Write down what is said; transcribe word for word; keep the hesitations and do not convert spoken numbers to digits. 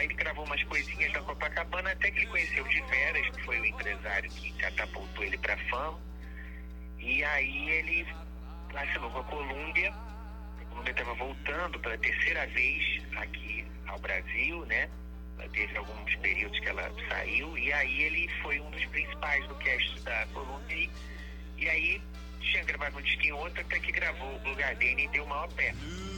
ele gravou umas coisinhas na Copacabana, até que ele conheceu o de Veras, que foi o empresário que catapultou ele pra fama. E aí ele assinou com a Columbia. A Columbia estava voltando pela terceira vez aqui ao Brasil, né? Teve alguns períodos que ela saiu, e aí ele foi um dos principais do cast da Columbia. E, e aí tinha gravado um disco em outro, até que gravou o Blue Gardenia e deu o maior pé.